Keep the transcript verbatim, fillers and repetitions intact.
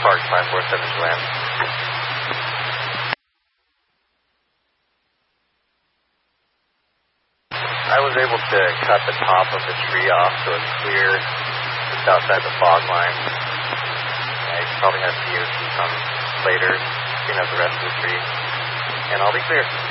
Park five four seven Joanne. I was able to cut the top of the tree off so it's clear just outside the fog line. I probably have to use some later, clean up the rest of the tree, and I'll be clear.